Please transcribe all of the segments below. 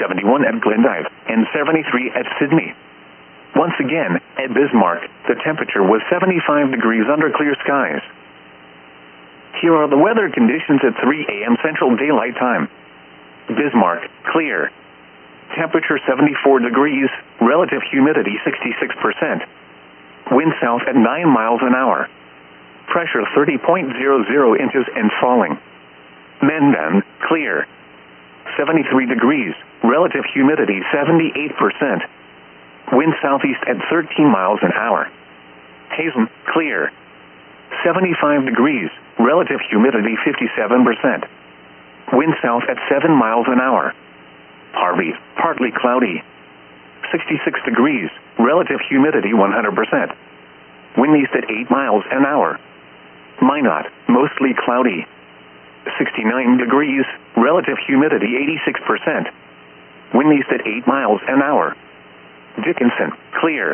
71 at Glendive, and 73 at Sydney. Once again, at Bismarck, the temperature was 75 degrees under clear skies. Here are the weather conditions at 3 a.m. Central Daylight Time. Bismarck, clear. Temperature 74 degrees, relative humidity 66%. Wind south at 9 miles an hour. Pressure 30.00 inches and falling. Mendon, clear. 73 degrees, relative humidity 78%. Wind southeast at 13 miles an hour. Hazen, clear. 75 degrees, relative humidity 57%. Wind south at 7 miles an hour. Harvey, partly cloudy. 66 degrees, relative humidity 100%. Wind east at 8 miles an hour. Minot, mostly cloudy. 69 degrees, relative humidity 86%. Wind east at 8 miles an hour. Dickinson, clear.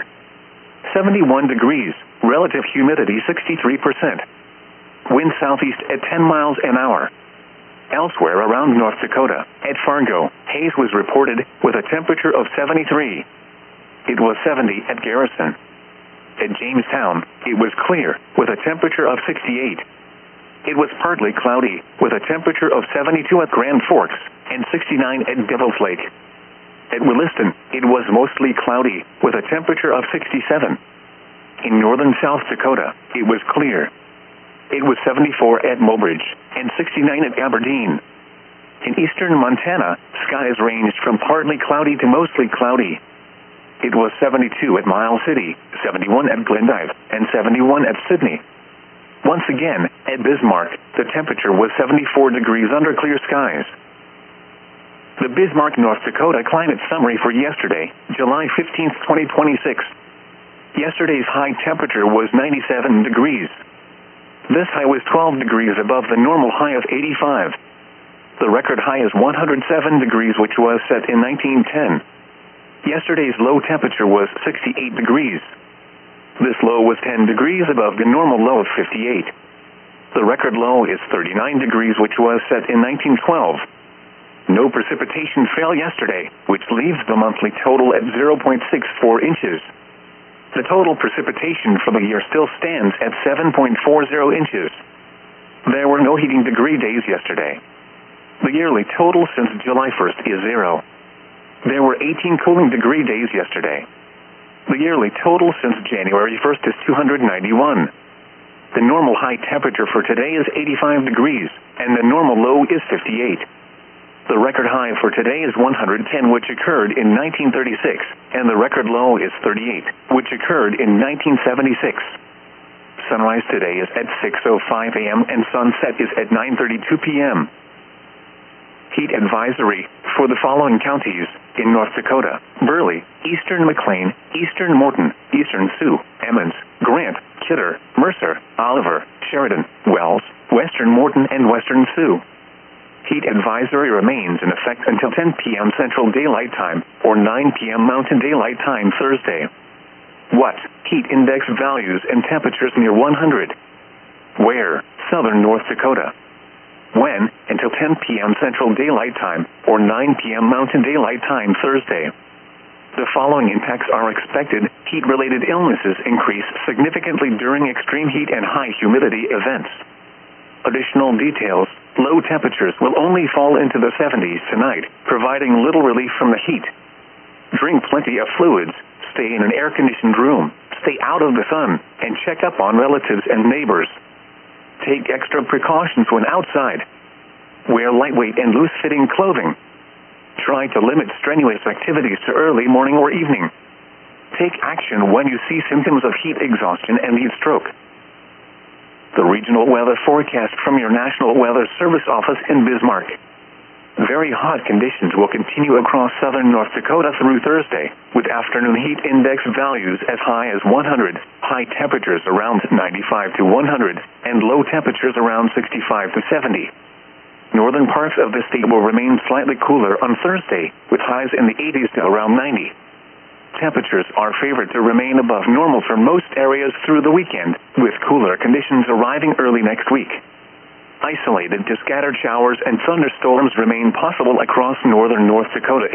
71 degrees, relative humidity 63%. Wind southeast at 10 miles an hour. Elsewhere around North Dakota, at Fargo, haze was reported with a temperature of 73. It was 70 at Garrison. At Jamestown, it was clear with a temperature of 68. It was partly cloudy with a temperature of 72 at Grand Forks and 69 at Devil's Lake. At Williston, it was mostly cloudy with a temperature of 67. In northern South Dakota, it was clear. It was 74 at Mobridge and 69 at Aberdeen. In eastern Montana, skies ranged from partly cloudy to mostly cloudy. It was 72 at Miles City, 71 at Glendive, and 71 at Sydney. Once again, at Bismarck, the temperature was 74 degrees under clear skies. The Bismarck, North Dakota climate summary for yesterday, July 15, 2026. Yesterday's high temperature was 97 degrees. This high was 12 degrees above the normal high of 85. The record high is 107 degrees, which was set in 1910. Yesterday's low temperature was 68 degrees. This low was 10 degrees above the normal low of 58. The record low is 39 degrees, which was set in 1912. No precipitation fell yesterday, which leaves the monthly total at 0.64 inches. The total precipitation for the year still stands at 7.40 inches. There were no heating degree days yesterday. The yearly total since July 1st is 0. There were 18 cooling degree days yesterday. The yearly total since January 1st is 291. The normal high temperature for today is 85 degrees, and the normal low is 58. The record high for today is 110, which occurred in 1936, and the record low is 38, which occurred in 1976. Sunrise today is at 6:05 a.m. and sunset is at 9:32 p.m. Heat advisory for the following counties in North Dakota: Burley, eastern McLean, eastern Morton, eastern Sioux, Emmons, Grant, Kidder, Mercer, Oliver, Sheridan, Wells, western Morton, and western Sioux. Heat advisory remains in effect until 10 p.m. Central Daylight Time or 9 p.m. Mountain Daylight Time Thursday. What? Heat index values and temperatures near 100. Where? Southern North Dakota. When? Until 10 p.m. Central Daylight Time or 9 p.m. Mountain Daylight Time Thursday. The following impacts are expected. Heat-related illnesses increase significantly during extreme heat and high humidity events. Additional details: low temperatures will only fall into the 70s tonight, providing little relief from the heat. Drink plenty of fluids, stay in an air-conditioned room, stay out of the sun, and check up on relatives and neighbors. Take extra precautions when outside. Wear lightweight and loose-fitting clothing. Try to limit strenuous activities to early morning or evening. Take action when you see symptoms of heat exhaustion and heat stroke. The regional weather forecast from your National Weather Service office in Bismarck. Very hot conditions will continue across southern North Dakota through Thursday, with afternoon heat index values as high as 100, high temperatures around 95 to 100, and low temperatures around 65 to 70. Northern parts of the state will remain slightly cooler on Thursday, with highs in the 80s to around 90. Temperatures are favored to remain above normal for most areas through the weekend, with cooler conditions arriving early next week. Isolated to scattered showers and thunderstorms remain possible across northern North Dakota.